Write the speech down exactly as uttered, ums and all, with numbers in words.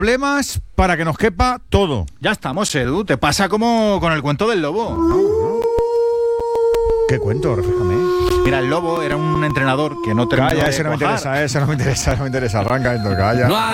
Problemas para que nos quepa todo. Ya estamos, Edu. Te pasa como con el cuento del lobo. No, no. ¿Qué cuento? Refrescame. Mira, el lobo era un entrenador que no terminó Calla, de ese no me cuajar. interesa, ese no me interesa, no me interesa. Arranca esto, calla.